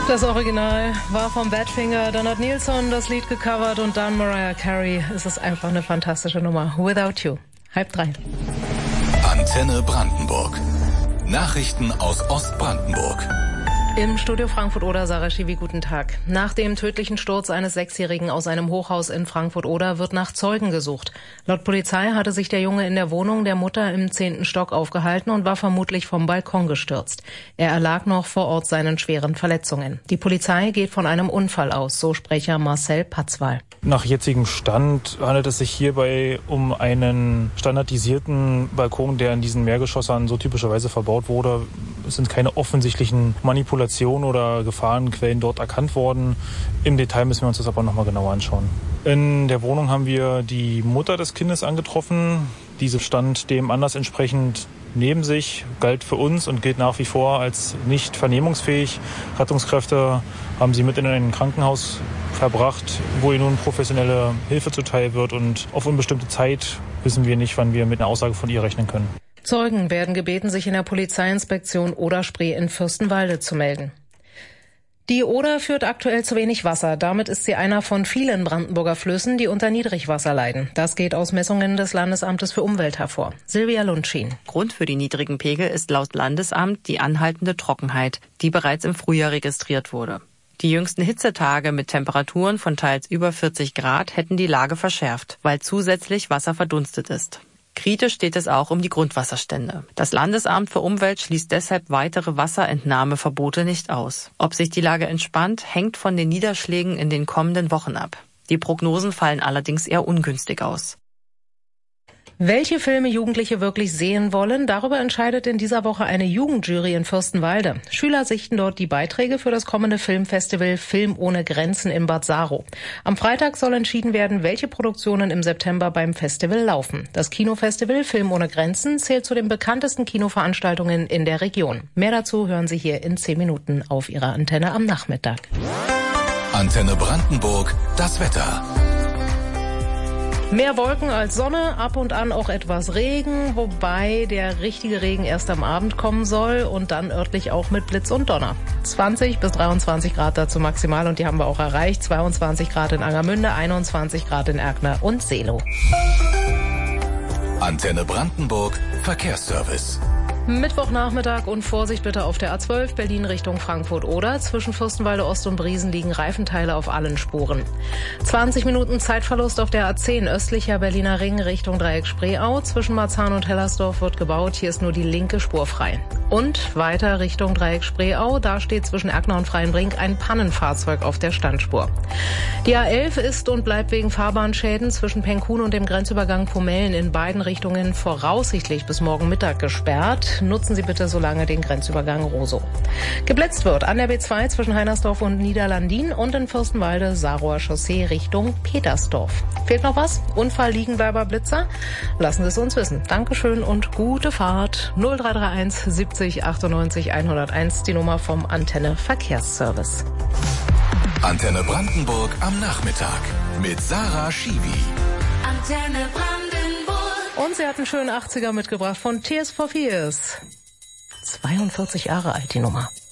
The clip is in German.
Das Original war vom Badfinger, dann hat Nilsson das Lied gecovert und dann Mariah Carey. Es ist einfach eine fantastische Nummer. Without You. 2:30. Antenne Brandenburg. Nachrichten aus Ostbrandenburg. Im Studio Frankfurt-Oder, Sarah Schiwi, guten Tag. Nach dem tödlichen Sturz eines 6-Jährigen aus einem Hochhaus in Frankfurt-Oder wird nach Zeugen gesucht. Laut Polizei hatte sich der Junge in der Wohnung der Mutter im 10. Stock aufgehalten und war vermutlich vom Balkon gestürzt. Er erlag noch vor Ort seinen schweren Verletzungen. Die Polizei geht von einem Unfall aus, so Sprecher Marcel Patzwal. Nach jetzigem Stand handelt es sich hierbei um einen standardisierten Balkon, der in diesen Mehrgeschossern so typischerweise verbaut wurde. Es sind keine offensichtlichen Manipulationen oder Gefahrenquellen dort erkannt worden. Im Detail müssen wir uns das aber nochmal genauer anschauen. In der Wohnung haben wir die Mutter des Kindes angetroffen. Diese stand dem Anlass entsprechend neben sich, galt für uns und gilt nach wie vor als nicht vernehmungsfähig. Rettungskräfte haben sie mit in ein Krankenhaus verbracht, wo ihr nun professionelle Hilfe zuteil wird, und auf unbestimmte Zeit wissen wir nicht, wann wir mit einer Aussage von ihr rechnen können. Zeugen werden gebeten, sich in der Polizeiinspektion Oder-Spree in Fürstenwalde zu melden. Die Oder führt aktuell zu wenig Wasser. Damit ist sie einer von vielen Brandenburger Flüssen, die unter Niedrigwasser leiden. Das geht aus Messungen des Landesamtes für Umwelt hervor. Silvia Lundschien. Grund für die niedrigen Pegel ist laut Landesamt die anhaltende Trockenheit, die bereits im Frühjahr registriert wurde. Die jüngsten Hitzetage mit Temperaturen von teils über 40 Grad hätten die Lage verschärft, weil zusätzlich Wasser verdunstet ist. Kritisch steht es auch um die Grundwasserstände. Das Landesamt für Umwelt schließt deshalb weitere Wasserentnahmeverbote nicht aus. Ob sich die Lage entspannt, hängt von den Niederschlägen in den kommenden Wochen ab. Die Prognosen fallen allerdings eher ungünstig aus. Welche Filme Jugendliche wirklich sehen wollen, darüber entscheidet in dieser Woche eine Jugendjury in Fürstenwalde. Schüler sichten dort die Beiträge für das kommende Filmfestival Film ohne Grenzen in Bad Saro. Am Freitag soll entschieden werden, welche Produktionen im September beim Festival laufen. Das Kinofestival Film ohne Grenzen zählt zu den bekanntesten Kinoveranstaltungen in der Region. Mehr dazu hören Sie hier in 10 Minuten auf Ihrer Antenne am Nachmittag. Antenne Brandenburg, das Wetter. Mehr Wolken als Sonne, ab und an auch etwas Regen, wobei der richtige Regen erst am Abend kommen soll und dann örtlich auch mit Blitz und Donner. 20 bis 23 Grad dazu maximal und die haben wir auch erreicht. 22 Grad in Angermünde, 21 Grad in Erkner und Seelow. Antenne Brandenburg, Verkehrsservice. Mittwochnachmittag und Vorsicht bitte auf der A12 Berlin Richtung Frankfurt-Oder. Zwischen Fürstenwalde Ost und Briesen liegen Reifenteile auf allen Spuren. 20 Minuten Zeitverlust auf der A10 östlicher Berliner Ring Richtung Dreieck Spreeau. Zwischen Marzahn und Hellersdorf wird gebaut. Hier ist nur die linke Spur frei. Und weiter Richtung Dreieck Spreeau. Da steht zwischen Erkner und Freienbrink ein Pannenfahrzeug auf der Standspur. Die A11 ist und bleibt wegen Fahrbahnschäden zwischen Penkhuhn und dem Grenzübergang Pomellen in beiden Richtungen voraussichtlich bis morgen Mittag gesperrt. Nutzen Sie bitte so lange den Grenzübergang Rosow. Geblitzt wird an der B2 zwischen Heinersdorf und Niederlandin und in Fürstenwalde Saroer Chaussee Richtung Petersdorf. Fehlt noch was? Unfall, Liegenbleiber, Blitzer? Lassen Sie es uns wissen. Dankeschön und gute Fahrt. 0331 70 98 101, die Nummer vom Antenne Verkehrsservice. Antenne Brandenburg am Nachmittag mit Sarah Schiwi. Antenne Brandenburg. Und sie hat einen schönen 80er mitgebracht von Tears for Fears. 42 Jahre alt, die Nummer.